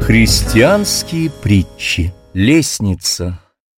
Христианские притчи. Лестница.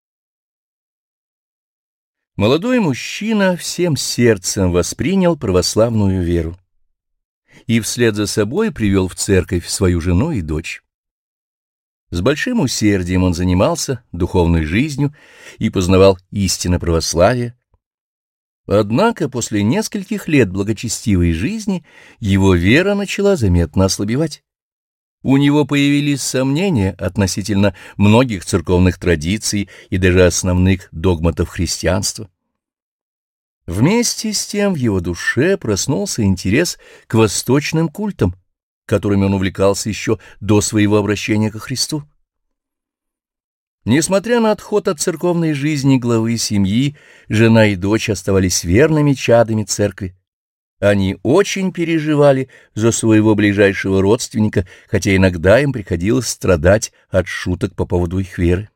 Молодой мужчина всем сердцем воспринял православную веру и вслед за собой привел в церковь свою жену и дочь. С большим усердием он занимался духовной жизнью и познавал истины православия. Однако после нескольких лет благочестивой жизни его вера начала заметно ослабевать. У него появились сомнения относительно многих церковных традиций и даже основных догматов христианства. Вместе с тем в его душе проснулся интерес к восточным культам, которыми он увлекался еще до своего обращения ко Христу. Несмотря на отход от церковной жизни главы семьи, жена и дочь оставались верными чадами церкви. Они очень переживали за своего ближайшего родственника, хотя иногда им приходилось страдать от шуток по поводу их веры.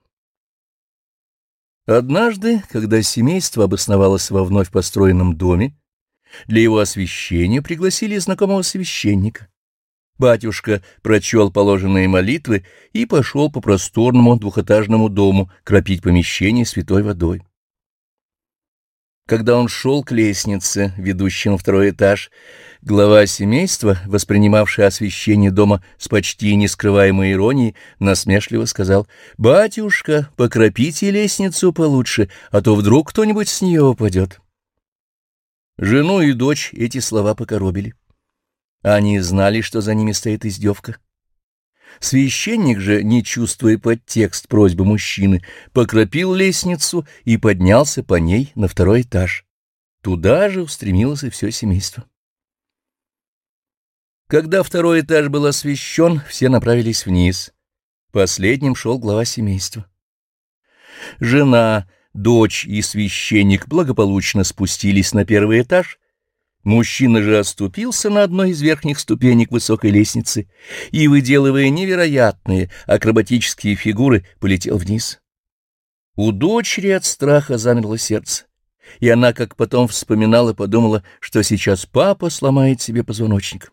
Однажды, когда семейство обосновалось во вновь построенном доме, для его освящения пригласили знакомого священника. Батюшка прочел положенные молитвы и пошел по просторному двухэтажному дому кропить помещение святой водой. Когда он шел к лестнице, ведущей на второй этаж, глава семейства, воспринимавший освящение дома с почти нескрываемой иронией, насмешливо сказал: «Батюшка, покропите лестницу получше, а то вдруг кто-нибудь с нее упадет». Жену и дочь эти слова покоробили. Они знали, что за ними стоит издевка. Священник же, не чувствуя подтекст просьбы мужчины, покропил лестницу и поднялся по ней на второй этаж. Туда же устремилось и все семейство. Когда второй этаж был освящен, все направились вниз. Последним шел глава семейства. Жена, дочь и священник благополучно спустились на первый этаж. Мужчина же оступился на одной из верхних ступенек высокой лестницы и, выделывая невероятные акробатические фигуры, полетел вниз. У дочери от страха замерло сердце, и она, как потом вспоминала, подумала, что сейчас папа сломает себе позвоночник.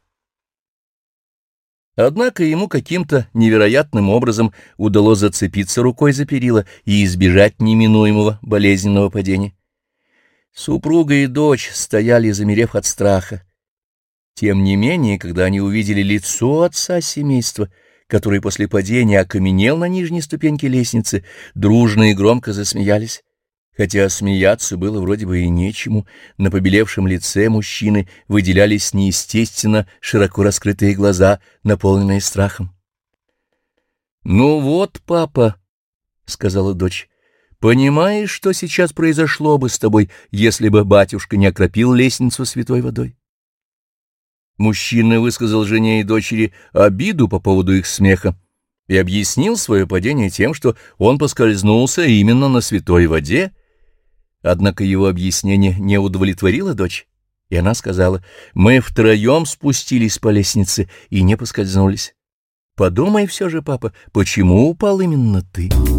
Однако ему каким-то невероятным образом удалось зацепиться рукой за перила и избежать неминуемого болезненного падения. Супруга и дочь стояли, замерев от страха. Тем не менее, когда они увидели лицо отца семейства, который после падения окаменел на нижней ступеньке лестницы, дружно и громко засмеялись. Хотя смеяться было вроде бы и нечему, на побелевшем лице мужчины выделялись неестественно широко раскрытые глаза, наполненные страхом. «Ну вот, папа», — сказала дочь, — «понимаешь, что сейчас произошло бы с тобой, если бы батюшка не окропил лестницу святой водой?» Мужчина высказал жене и дочери обиду по поводу их смеха и объяснил свое падение тем, что он поскользнулся именно на святой воде. Однако его объяснение не удовлетворило дочь, и она сказала: «Мы втроем спустились по лестнице и не поскользнулись. Подумай все же, папа, почему упал именно ты?»